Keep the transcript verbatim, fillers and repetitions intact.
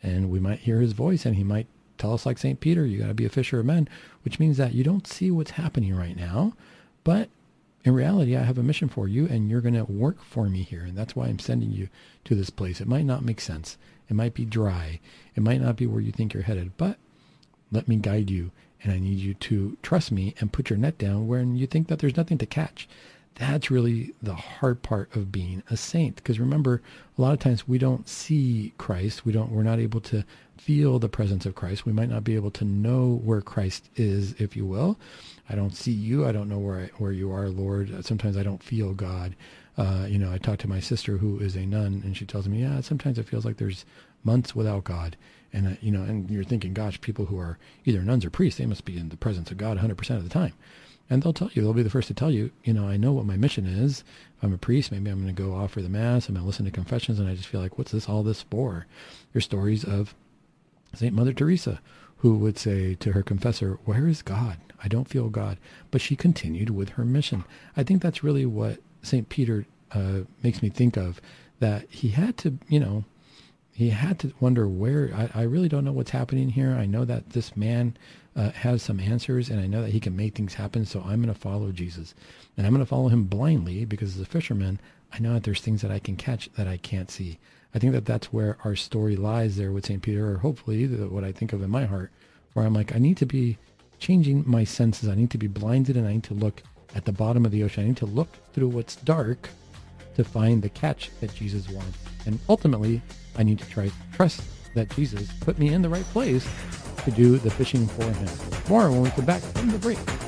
and we might hear his voice, and he might tell us, like Saint Peter, you got to be a fisher of men, which means that you don't see what's happening right now, but in reality, I have a mission for you, and you're going to work for me here, and that's why I'm sending you to this place. It might not make sense. It might be dry. It might not be where you think you're headed, but let me guide you, and I need you to trust me and put your net down when you think that there's nothing to catch. That's really the hard part of being a saint, because remember, a lot of times we don't see Christ. We don't, we're not able to feel the presence of Christ. We might not be able to know where Christ is, if you will. I don't see you. I don't know where I, where you are, Lord. Sometimes I don't feel God. Uh, you know, I talk to my sister who is a nun, and she tells me, yeah, sometimes it feels like there's months without God. And, uh, you know, and you're thinking, gosh, people who are either nuns or priests, they must be in the presence of God one hundred percent of the time. And they'll tell you, they'll be the first to tell you, you know, I know what my mission is. If I'm a priest, maybe I'm going to go offer the mass. I'm going to listen to confessions. And I just feel like, what's this, all this for? There's stories of Saint Mother Teresa, who would say to her confessor, where is God? I don't feel God. But she continued with her mission. I think that's really what Saint Peter uh, makes me think of, that he had to, you know, he had to wonder where, I, I really don't know what's happening here. I know that this man uh, has some answers, and I know that he can make things happen, so I'm going to follow Jesus. And I'm going to follow him blindly, because as a fisherman, I know that there's things that I can catch that I can't see. I think that that's where our story lies there with Saint Peter, or hopefully what I think of in my heart, where I'm like, I need to be changing my senses. I need to be blinded, and I need to look at the bottom of the ocean. I need to look through what's dark to find the catch that Jesus wants. And ultimately, I need to try trust that Jesus put me in the right place to do the fishing for him. More when we come back from the break.